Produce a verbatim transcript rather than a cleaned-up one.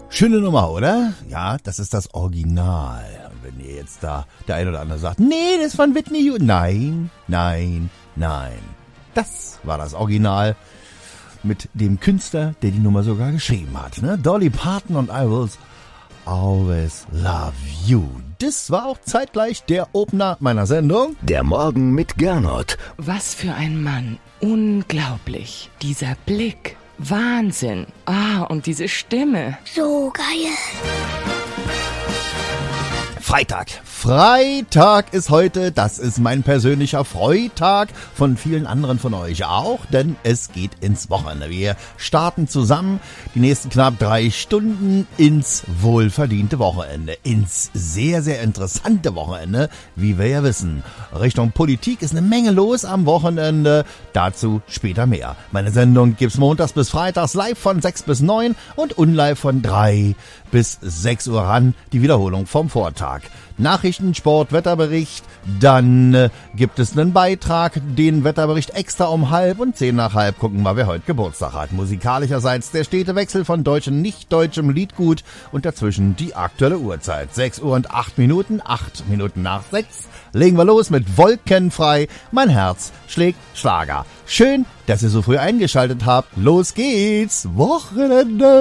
Schöne Nummer, oder? Ja, das ist das Original. Und wenn ihr jetzt da der eine oder andere sagt, nee, das ist von Whitney Houston. Nein, nein, nein. Das war das Original mit dem Künstler, der die Nummer sogar geschrieben hat. Ne? Dolly Parton und I Will Always Love You. Das war auch zeitgleich der Opener meiner Sendung. Der Morgen mit Gernot. Was für ein Mann. Unglaublich. Dieser Blick. Wahnsinn. Ah, und diese Stimme. So geil. Freitag. Freitag ist heute, das ist mein persönlicher Freitag, von vielen anderen von euch auch, denn es geht ins Wochenende. Wir starten zusammen die nächsten knapp drei Stunden ins wohlverdiente Wochenende, ins sehr, sehr interessante Wochenende, wie wir ja wissen. Richtung Politik ist eine Menge los am Wochenende, dazu später mehr. Meine Sendung gibt's montags bis freitags live von sechs bis neun und unlive von drei bis sechs Uhr ran, die Wiederholung vom Vortag. Nachrichten, Sport, Wetterbericht, dann äh, gibt es einen Beitrag, den Wetterbericht extra um halb und zehn nach halb gucken wir, wer heute Geburtstag hat. Musikalischerseits der stete Wechsel von deutschem, nicht deutschem Liedgut und dazwischen die aktuelle Uhrzeit. sechs Uhr und acht Minuten, acht Minuten nach sechs. Legen wir los mit Wolkenfrei. Mein Herz schlägt Schlager. Schön, dass ihr so früh eingeschaltet habt. Los geht's, Wochenende.